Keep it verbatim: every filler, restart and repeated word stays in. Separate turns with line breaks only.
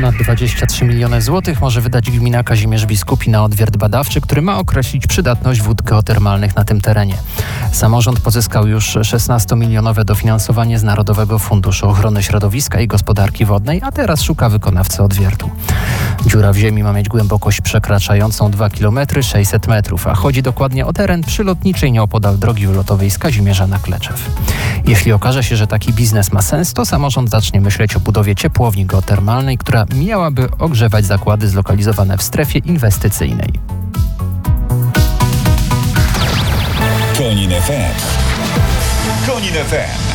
Ponad dwadzieścia trzy miliony złotych może wydać gmina Kazimierz-Biskupi na odwiert badawczy, który ma określić przydatność wód geotermalnych na tym terenie. Samorząd pozyskał już szesnastomilionowe dofinansowanie z Narodowego Funduszu Ochrony Środowiska i Gospodarki Wodnej, a teraz szuka wykonawcy odwiertu. Dziura w ziemi ma mieć głębokość przekraczającą dwa kilometry sześćset metrów, a chodzi dokładnie o teren przy Lotniczej nieopodal drogi wylotowej z Kazimierza na Kleczew. Jeśli okaże się, że taki biznes ma sens, to samorząd zacznie myśleć o budowie ciepłowni geotermalnej, która miałaby ogrzewać zakłady zlokalizowane w strefie inwestycyjnej.
Konin F M. Konin F M.